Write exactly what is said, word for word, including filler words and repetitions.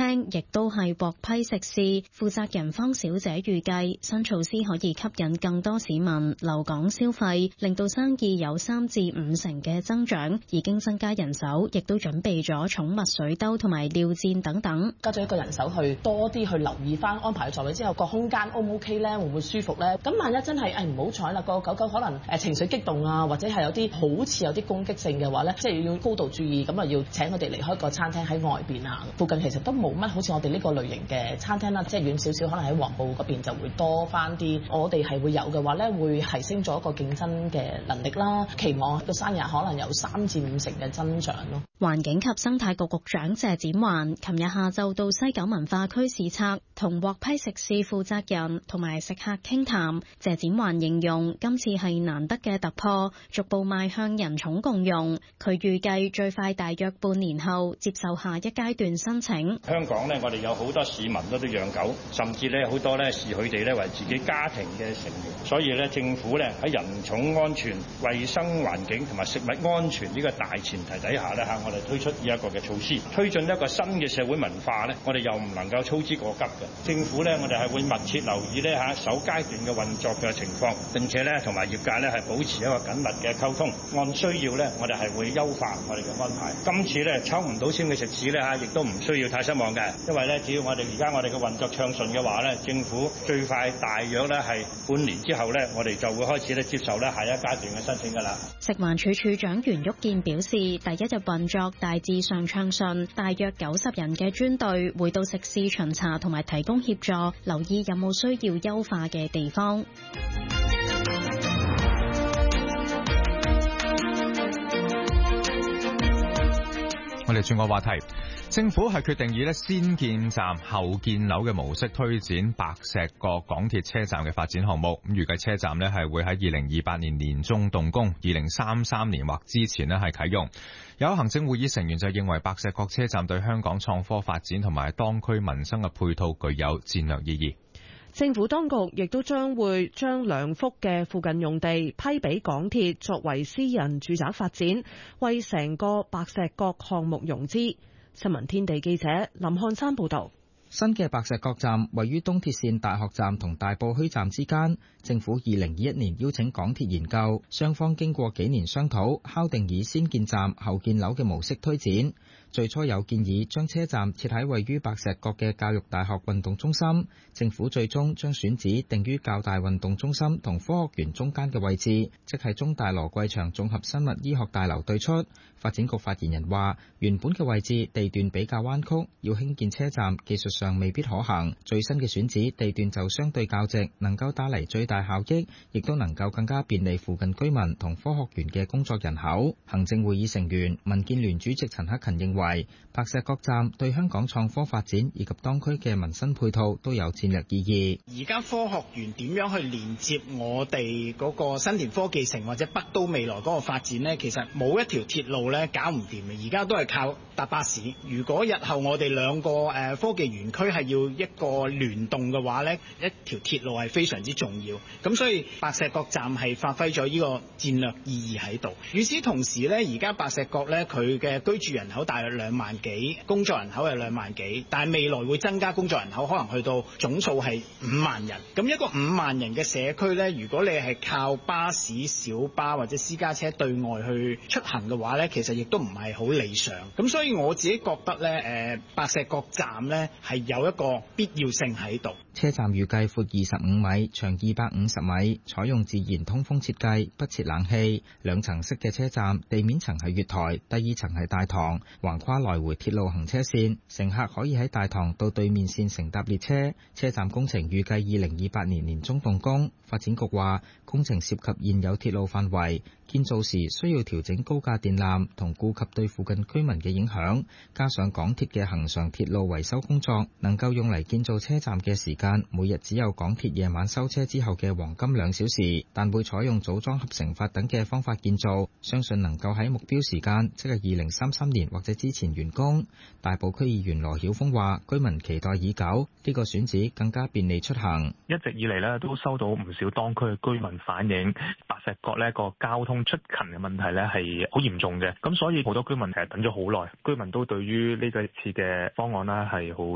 廳亦都係獲批食肆。負責人方小姐預計新措施可以吸引更多市民留港消費，令到生意有三至五成嘅增長。已經增加人手，亦都準備咗寵物水兜同埋尿墊等等。 加咗一個人手去多啲去留意翻安排座位之後個空間 O 唔 OK 咧，會唔會舒服咧？咁萬一真係誒唔好彩啦，個狗狗可能誒情緒激動啊，或者係有啲好似有啲攻擊性嘅話咧，即係要高度注意，咁啊要請佢哋離開個餐廳喺外邊啊。附近其實都冇乜好似我哋呢個類型嘅餐廳啦，即係遠少少，可能喺黃埔嗰邊就會多翻啲。我哋係會有嘅話咧，會提升咗一個競爭嘅能力啦。期望個生日可能有三至五成嘅增長咯。 環境及生態局局長謝展寰琴日下晝到西九文化區視察，同獲批食肆負責人同埋食客傾談。謝展寰形容今次係難得嘅突破，逐步邁向人寵共融。佢預計最快大約半年後接受下一階段申請。 香港呢，我哋有好多市民都都養狗，甚至呢好多呢視佢哋呢為自己家庭嘅成員，所以呢政府呢喺人寵安全、衛生環境同埋食物安全呢個大前提底下呢，嚇，我哋推出呢一個嘅措施，推進一個新嘅社會文化呢，我哋又唔能夠操之過急嘅。政府呢，我哋係會密切留意呢嚇首階段嘅運作嘅情況，並且呢同埋業界呢係保持一個緊密嘅溝通，按需要呢，我哋係會優化我哋嘅安排。今次呢抽唔到籤嘅食肆呢嚇，亦都唔需要太失望嘅，因為呢只要我哋而家我哋嘅運作暢順嘅話呢，政府最快大約呢係半年之後呢，我哋就會開始咧接受呢下一階段嘅申請㗎啦。 食環署署長袁旭健表示，第一日運作大致上暢順，大約九十人嘅專隊會到食肆巡查同埋提供協助，留意有冇需要優化嘅地方。 我哋轉個話題，政府係決定以咧先建站後建樓嘅模式推展白石角港鐵車站嘅發展項目。咁預計車站咧係會喺二零二八年年中動工，二零三三年或之前咧係啟用。有行政會議成員就認為白石角車站對香港創科發展同埋當區民生嘅配套具有戰略意義。 政府當局亦都將會將兩幅嘅附近用地批俾港鐵作為私人住宅發展，為成個白石角項目融資。新聞天地記者林漢山報道。 新嘅白石角站位於東鐵線大學站同大埔墟站之間，政府二零二一年邀請港鐵研究，雙方經過幾年商討，敲定以先建站後建樓嘅模式推展。最初有建議將車站設喺位於白石角嘅教育大學運動中心，政府最終將選址定於較大運動中心同科學園中間嘅位置，即係中大羅桂祥綜合生物醫學大樓對出。發展局發言人話，原本嘅位置地段比較彎曲，要興建車站技術上未必可行。最新嘅選址地段就相對較直，能夠帶嚟最大效益，亦都能夠更加便利附近居民同科學園嘅工作人口。行政會議成員民建聯主席陳克勤認為，白石角站對香港創科發展以及當區嘅民生配套都有戰略意義。 而家科學園點樣去連接我哋嗰個新田科技城或者北都未來嗰個發展呢？其實冇一條鐵路咧搞唔掂嘅，而家都係靠搭巴士。如果日後我哋兩個誒科技園區係要一個聯動嘅話呢，一條鐵路係非常之重要。咁所以白石角站係發揮咗呢個戰略意義喺度。與此同時呢，而家白石角呢，佢嘅居住人口大約兩萬幾，工作人口係兩萬幾，但係未來會增加工作人口，可能去到總數係五萬人。咁一個五萬人嘅社區呢，如果你係靠巴士、小巴或者私家車對外去出行嘅話呢，其實亦都唔係好理想。咁所以我自己覺得呢，誒白石角站呢係有一個必要性喺度。 車站預計闊二十五米，長二百五十米，採用自然通風設計，不設冷氣，兩層式嘅車站，地面層係月台，第二層係大堂，橫跨來回鐵路行車線，乘客可以喺大堂到對面線乘搭列車。車站工程預計二零二八年年中動工。發展局話，工程涉及現有鐵路範圍，建造時需要調整高架電纜同顧及對附近居民嘅影響，加上港鐵嘅恆常鐵路維修工作，能夠用嚟建造車站嘅時間，每日只有港鐵夜晚收車之後嘅黃金兩小時，但會採用組裝合成法等嘅方法建造，相信能夠喺目標時間，即係二零三三年或者之前完工。大埔區議員羅曉峰話，居民期待已久，呢個選址更加便利出行。 一直以嚟咧都收到唔少當區嘅居民反映，白石角呢個交通出勤嘅問題咧係好嚴重嘅，咁所以好多居民其實等咗好耐，居民都對於呢個次嘅方案咧係好